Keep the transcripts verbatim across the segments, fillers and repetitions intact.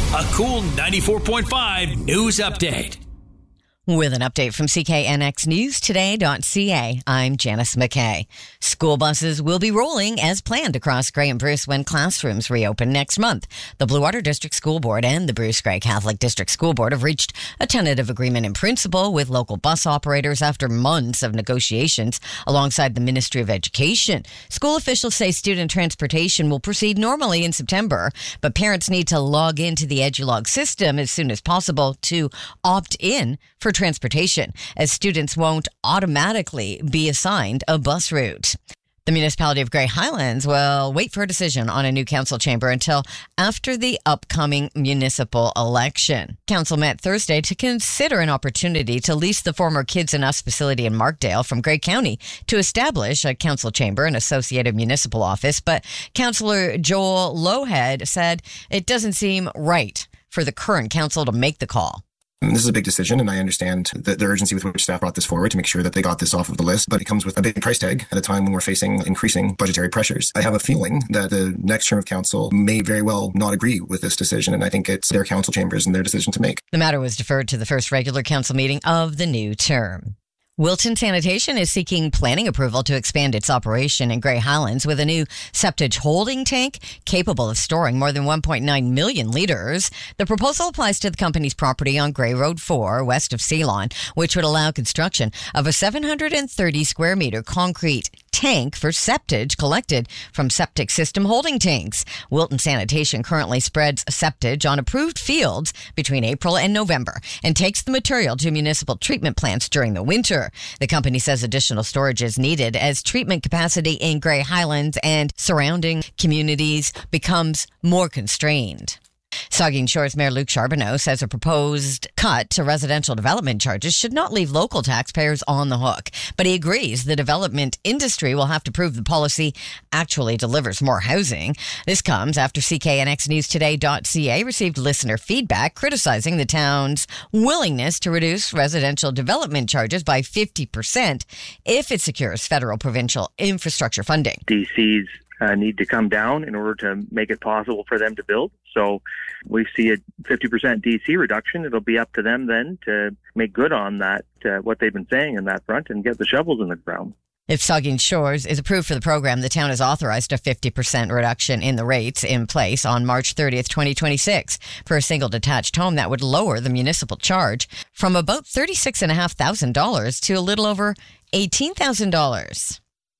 A Cool ninety-four point five news update. With an update from C K N X News Today dot C A, I'm Janice McKay. School buses will be rolling as planned across Grey and Bruce when classrooms reopen next month. The Blue Water District School Board and the Bruce Grey Catholic District School Board have reached a tentative agreement in principle with local bus operators after months of negotiations alongside the Ministry of Education. School officials say student transportation will proceed normally in September, but parents need to log into the EduLog system as soon as possible to opt in for transportation, as students won't automatically be assigned a bus route. The municipality of Grey Highlands will wait for a decision on a new council chamber until after the upcoming municipal election. Council met Thursday to consider an opportunity to lease the former Kids and Us facility in Markdale from Grey County to establish a council chamber and associated municipal office, but Councillor Joel Lowhead said it doesn't seem right for the current council to make the call. This is a big decision, and I understand the, the urgency with which staff brought this forward to make sure that they got this off of the list, but it comes with a big price tag at a time when we're facing increasing budgetary pressures. I have a feeling that the next term of council may very well not agree with this decision, and I think it's their council chambers and their decision to make. The matter was deferred to the first regular council meeting of the new term. Wilton Sanitation is seeking planning approval to expand its operation in Grey Highlands with a new septage holding tank capable of storing more than one point nine million litres. The proposal applies to the company's property on Grey Road four, west of Ceylon, which would allow construction of a seven hundred thirty square metre concrete tank for septage collected from septic system holding tanks. Wilton Sanitation currently spreads septage on approved fields between April and November and takes the material to municipal treatment plants during the winter. The company says additional storage is needed as treatment capacity in Grey Highlands and surrounding communities becomes more constrained. Saugeen Shores Mayor Luke Charbonneau says a proposed cut to residential development charges should not leave local taxpayers on the hook. But he agrees the development industry will have to prove the policy actually delivers more housing. This comes after C K N X News Today dot C A received listener feedback criticizing the town's willingness to reduce residential development charges by fifty percent if it secures federal provincial infrastructure funding. D Cs Uh, need to come down in order to make it possible for them to build. So we see a fifty percent D C reduction. It'll be up to them then to make good on that, uh, what they've been saying in that front and get the shovels in the ground. If Saugeen Shores is approved for the program, the town has authorized a fifty percent reduction in the rates in place on March thirtieth, twenty twenty-six. For a single detached home, that would lower the municipal charge from about thirty-six thousand five hundred dollars to a little over eighteen thousand dollars.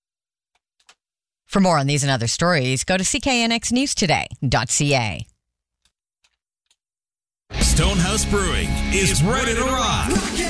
For more on these and other stories, go to C K N X News Today dot C A. Stonehouse Brewing is ready to rock.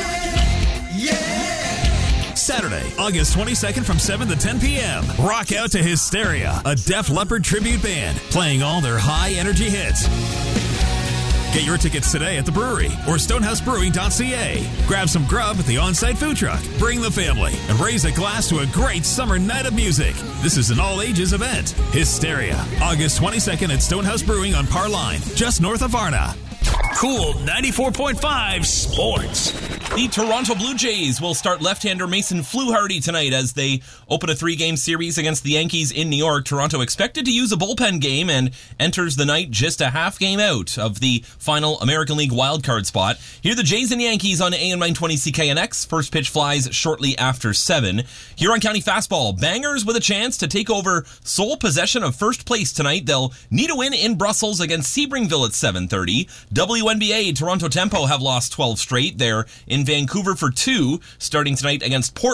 Yeah! Saturday, August twenty-second from seven to ten p.m. Rock out to Hysteria, a Def Leppard tribute band playing all their high-energy hits. Get your tickets today at the brewery or stonehouse brewing dot C A. Grab some grub at the on-site food truck. Bring the family and raise a glass to a great summer night of music. This is an all-ages event. Hysteria, August twenty-second at Stonehouse Brewing on Par Line, just north of Varna. Cool ninety-four point five Sports. The Toronto Blue Jays will start left-hander Mason Fluharty tonight as they open a three-game series against the Yankees in New York. Toronto expected to use a bullpen game and enters the night just a half game out of the final American League wildcard spot. Here are the Jays and Yankees on A M nine twenty C K N X. First pitch flies shortly after seven. Huron County Fastball. Bangers with a chance to take over sole possession of first place tonight. They'll need a win in Brussels against Sebringville at seven thirty. W N B A, Toronto Tempo have lost twelve straight. They're in Vancouver for two, starting tonight against Port.